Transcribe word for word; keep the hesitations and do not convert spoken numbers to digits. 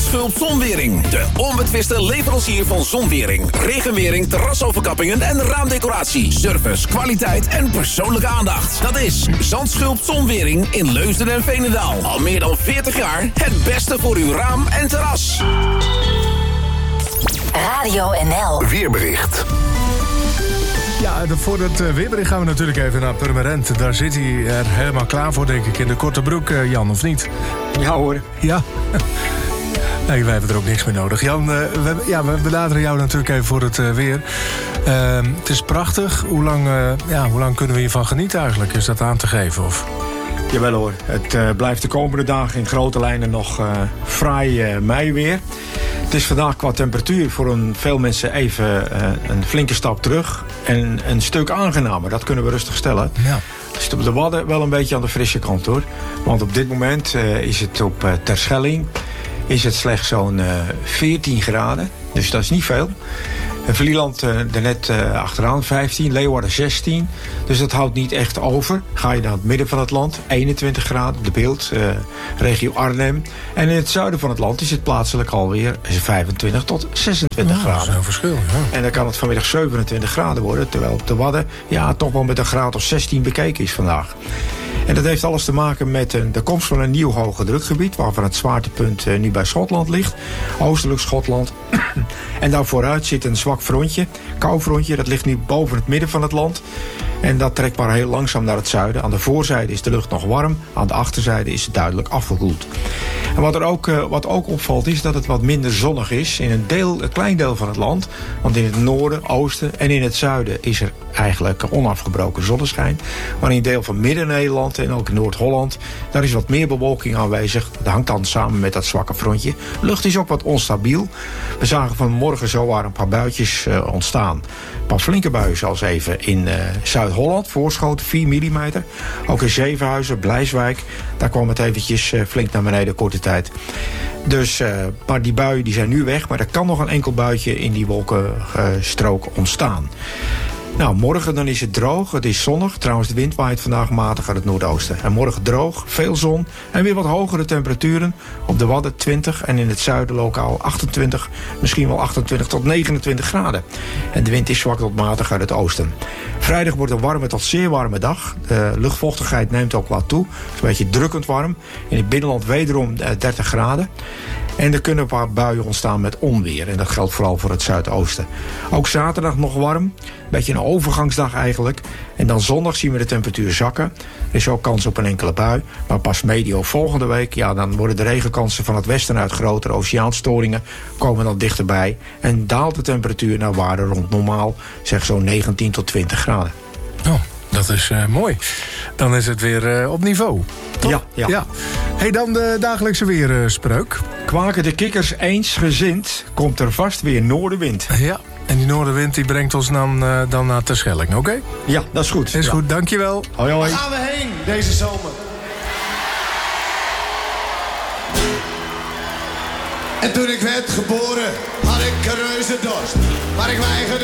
Zandschulp Zonwering. De onbetwiste leverancier van zonwering, regenwering, terrasoverkappingen en raamdecoratie. Service, kwaliteit en persoonlijke aandacht. Dat is Zandschulp Zonwering in Leusden en Veenendaal. Al meer dan veertig jaar het beste voor uw raam en terras. Radio N L. Weerbericht. Ja, voor het weerbericht gaan we natuurlijk even naar Purmerend. Daar zit hij er helemaal klaar voor, denk ik. In de korte broek, Jan, of niet? Ja hoor. Ja. Nee, wij hebben er ook niks meer nodig. Jan, we, ja, we benaderen jou natuurlijk even voor het uh, weer. Uh, het is prachtig. Hoe lang, uh, ja, hoe lang kunnen we hiervan genieten eigenlijk? Is dat aan te geven? Of? Jawel hoor. Het uh, blijft de komende dagen in grote lijnen nog uh, fraai uh, meiweer. Het is vandaag qua temperatuur voor een, veel mensen even uh, een flinke stap terug. En een stuk aangenamer, dat kunnen we rustig stellen. Ja. Het is op de Wadden wel een beetje aan de frisse kant hoor. Want op dit moment uh, is het op uh, Terschelling is het slechts zo'n uh, veertien graden. Dus dat is niet veel. Vlieland uh, daarnet uh, achteraan vijftien, Leeuwarden zestien. Dus dat houdt niet echt over. Ga je naar het midden van het land, eenentwintig graden. De beeld, uh, regio Arnhem. En in het zuiden van het land is het plaatselijk alweer vijfentwintig tot zesentwintig oh, graden. Dat is een verschil, ja. En dan kan het vanmiddag zevenentwintig graden worden. Terwijl op de Wadden ja, toch wel met een graad of zestien bekeken is vandaag. En dat heeft alles te maken met de komst van een nieuw hoge drukgebied, waarvan het zwaartepunt nu bij Schotland ligt. Oostelijk Schotland. En daar vooruit zit een zwak frontje, koufrontje. Dat ligt nu boven het midden van het land. En dat trekt maar heel langzaam naar het zuiden. Aan de voorzijde is de lucht nog warm. Aan de achterzijde is het duidelijk afgekoeld. En wat er ook, wat ook opvalt is dat het wat minder zonnig is in een, deel, een klein deel van het land. Want in het noorden, oosten en in het zuiden is er eigenlijk onafgebroken zonneschijn. Maar in een deel van Midden-Nederland en ook in Noord-Holland, daar is wat meer bewolking aanwezig. Dat hangt dan samen met dat zwakke frontje. De lucht is ook wat onstabiel. We zagen vanmorgen zowaar een paar buitjes uh, ontstaan. Een paar flinke buien zoals even in uh, Zuid-Holland, Voorschoten, vier millimeter. Ook in Zevenhuizen, Blijswijk, daar kwam het eventjes uh, flink naar beneden, korte tijd. Dus, uh, maar die buien die zijn nu weg, maar er kan nog een enkel buitje in die wolkenstrook uh, ontstaan. Nou, morgen dan is het droog, het is zonnig. Trouwens, de wind waait vandaag matig uit het noordoosten. En morgen droog, veel zon en weer wat hogere temperaturen. Op de Wadden twintig en in het zuiden lokaal achtentwintig, misschien wel achtentwintig tot negenentwintig graden. En de wind is zwak tot matig uit het oosten. Vrijdag wordt een warme tot zeer warme dag. De luchtvochtigheid neemt ook wat toe. Het is een beetje drukkend warm. In het binnenland wederom dertig graden. En er kunnen een paar buien ontstaan met onweer. En dat geldt vooral voor het zuidoosten. Ook zaterdag nog warm. Een beetje een overgangsdag eigenlijk. En dan zondag zien we de temperatuur zakken. Er is ook kans op een enkele bui. Maar pas medio volgende week, ja, dan worden de regenkansen van het westen uit grotere oceaanstoringen komen dan dichterbij. En daalt de temperatuur naar waarde rond normaal. Zeg zo'n negentien tot twintig graden. Oh, dat is uh, mooi. Dan is het weer uh, op niveau. Toch? Ja, ja. ja. Hey, dan de dagelijkse weerspreuk. Kwaken de kikkers eensgezind, komt er vast weer noordenwind. Ja, en die noordenwind die brengt ons dan, uh, dan naar Terschelling, oké? Okay? Ja, dat is goed. Is ja. goed, dankjewel. Hoi, hoi. Waar gaan we heen deze zomer? En toen ik werd geboren, had ik een reuze dorst. Maar ik weigerde